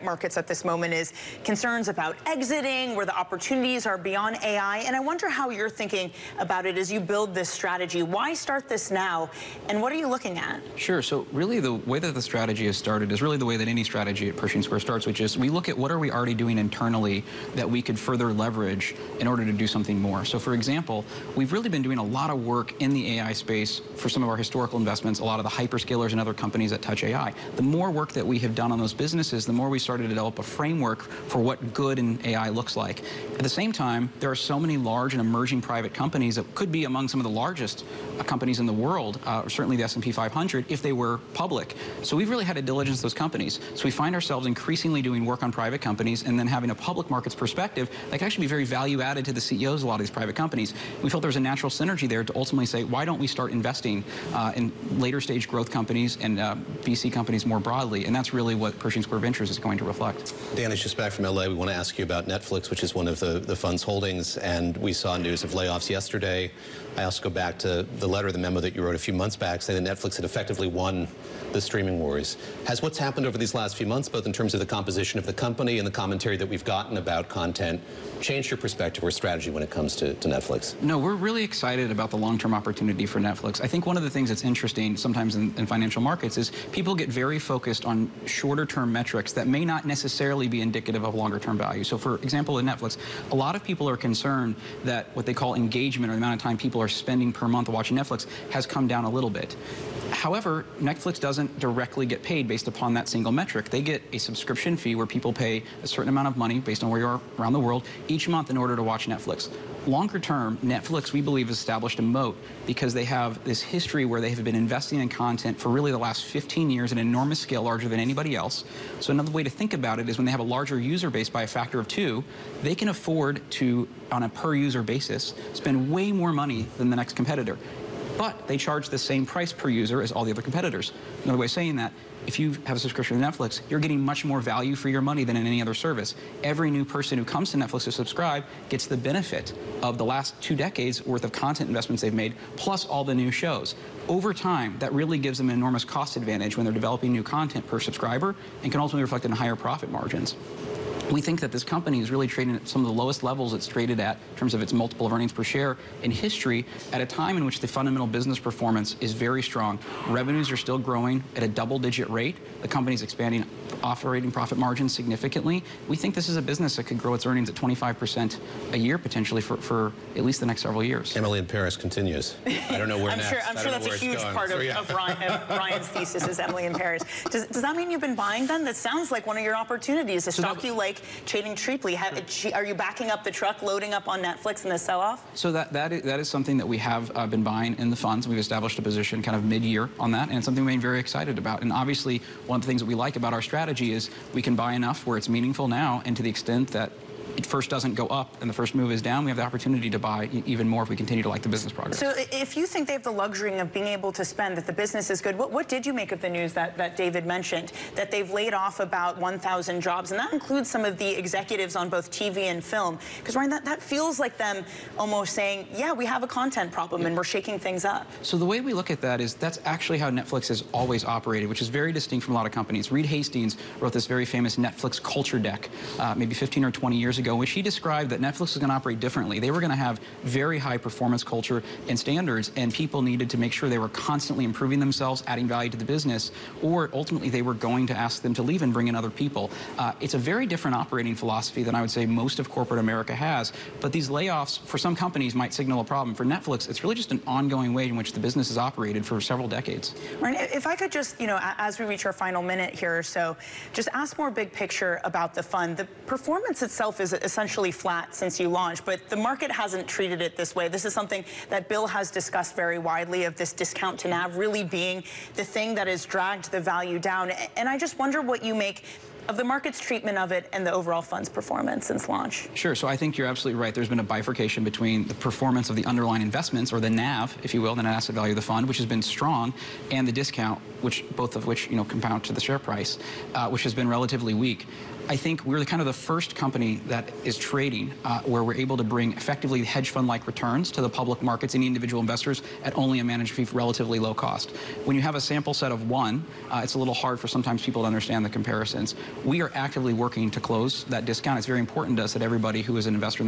markets at this moment is concerns about exiting, where the opportunities are beyond AI. And I wonder how you're thinking about it as you build this strategy. Why start this now? And what are you looking at? Sure. So really the way that the strategy is started is really the way that any strategy at Pershing Square starts, which is we look at what are we already doing internally that we could further leverage in order to do something more. So for example, we've really been doing a lot of work in the AI space for some of our historical investments, a lot of the hyperscalers and other companies that touch AI. The more work that we have done on those businesses, the more we started to develop a framework for what good in AI looks like. At the same time, there are so many large and emerging private companies that could be among some of the largest companies in the world, certainly the S&P 500, if they were public. So we've really had to diligence those companies. So we find ourselves increasingly doing work on private companies and then having a public markets perspective that can actually be very value added to the CEOs of a lot of these private companies. We felt there was a natural synergy there to ultimately say, why don't we start investing in later stage growth companies and VC companies more broadly? And that's really what Pershing Square Ventures is going to reflect. Dan is just back from LA. We want to ask you about Netflix, which is one of the fund's holdings, and we saw news of layoffs yesterday. I also go back to the letter, the memo that you wrote a few months back saying that Netflix had effectively won the streaming wars. Has what's happened over these last few months, both in terms of the composition of the company and the commentary that we've gotten about content, changed your perspective or strategy when it comes to Netflix? No, we're really excited about the long-term opportunity for Netflix. I think one of the things that's interesting sometimes in financial markets is people get very focused on shorter-term metrics that may not necessarily be indicative of longer-term value. So for example, in Netflix, a lot of people are concerned that what they call engagement, or the amount of time people are spending per month watching Netflix, has come down a little bit. However, Netflix doesn't directly get paid based upon that single metric. They get a subscription fee where people pay a certain amount of money based on where you are around the world each month in order to watch Netflix. Longer term, Netflix, we believe, has established a moat because they have this history where they have been investing in content for really the last 15 years at an enormous scale, larger than anybody else. So another way to think about it is when they have a larger user base by a factor of 2, they can afford to, on a per user basis, spend way more money than the next competitor. But they charge the same price per user as all the other competitors. Another way of saying that, if you have a subscription to Netflix, you're getting much more value for your money than in any other service. Every new person who comes to Netflix to subscribe gets the benefit of the last 2 decades worth of content investments they've made, plus all the new shows. Over time, that really gives them an enormous cost advantage when they're developing new content per subscriber and can ultimately reflect in higher profit margins. We think that this company is really trading at some of the lowest levels it's traded at in terms of its multiple of earnings per share in history, at a time in which the fundamental business performance is very strong. Revenues are still growing at a double-digit rate. The company's expanding operating profit margins significantly. We think this is a business that could grow its earnings at 25% a year potentially for at least the next several years. Emily in Paris continues. I don't know where I'm sure that's a huge part of Ryan's thesis is Emily in Paris. Does that mean you've been buying then? That sounds like one of your opportunities, a stock you like trading cheaply. Are you backing up the truck, loading up on Netflix in the sell-off? So that is something that we have been buying in the funds. We've established a position kind of mid-year on that, and it's something we've been very excited about. And obviously, one of the things that we like about our strategy is we can buy enough where it's meaningful now, and to the extent that it first doesn't go up and the first move is down, we have the opportunity to buy even more if we continue to like the business progress. So if you think they have the luxury of being able to spend, that the business is good, what did you make of the news that David mentioned, that they've laid off about 1,000 jobs, and that includes some of the executives on both TV and film? Because, Ryan, that feels like them almost saying, yeah, we have a content problem and we're shaking things up. So the way we look at that is that's actually how Netflix has always operated, which is very distinct from a lot of companies. Reed Hastings wrote this very famous Netflix culture deck maybe 15 or 20 years ago, in which he described that Netflix was going to operate differently. They were going to have very high performance culture and standards, and people needed to make sure they were constantly improving themselves, adding value to the business, or ultimately they were going to ask them to leave and bring in other people. It's a very different operating philosophy than I would say most of corporate America has, but these layoffs for some companies might signal a problem. For Netflix, it's really just an ongoing way in which the business has operated for several decades. Ryan, if I could just, as we reach our final minute here or so, just ask more big picture about the fund. The performance itself is essentially flat since you launched, but the market hasn't treated it this way. This is something that Bill has discussed very widely, of this discount to NAV really being the thing that has dragged the value down. And I just wonder what you make of the market's treatment of it and the overall fund's performance since launch. Sure, so I think you're absolutely right. There's been a bifurcation between the performance of the underlying investments, or the NAV, if you will, the net asset value of the fund, which has been strong, and the discount, both of which compound to the share price, which has been relatively weak. I think we're kind of the first company that is trading where we're able to bring effectively hedge fund-like returns to the public markets and individual investors at only a management fee for relatively low cost. When you have a sample set of 1, it's a little hard for sometimes people to understand the comparisons. We are actively working to close that discount. It's very important to us that everybody who is an investor in